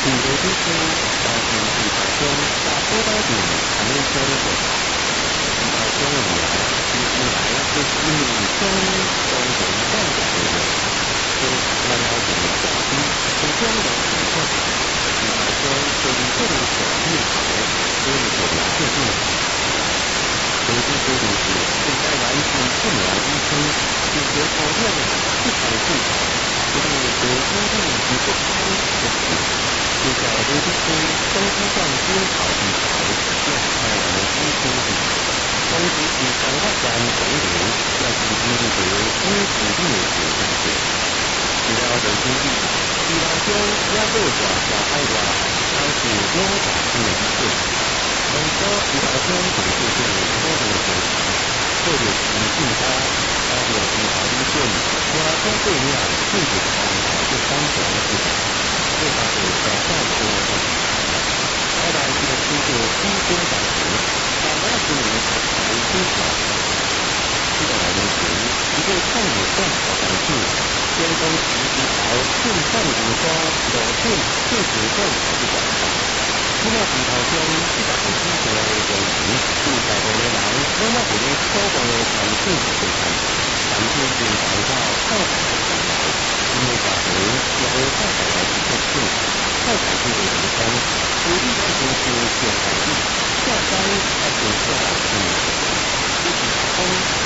的地区，大型地台中大坡道顶还没收的。地台中以来，一直来就是因为中人放假的人，所以大家怎么假期都这样的情况。地台中对于这种小地台，所以就了解进来。所以这就是现在完全治疗医生解决讨论不同的地台，因为对医院不不开的是。就在这地区中医上经好地台，要开完医生地，中医是生活上总流，要是医疗医治力的感觉。治疗的经历，治疗中要多少小孩话，还是多少是一岁。很多治疗中总是对多的学习，或者是其他，还有其他医生，我相对量自己的安排是相同的。最大的挑战多的，后来就通过医生导师，把那些人才推广。接下来的是一个抗有效的环境，先从其一条顺畅如风，有顺确实更好的管道。那么几条中一百五十多位人员，住在的人，那么我们收获了环境的健康，环境健康到靠海的将来。因为法人有靠海来去做事，靠海这个地方，土地的形式偏海地，下山还偏下海地，一起风。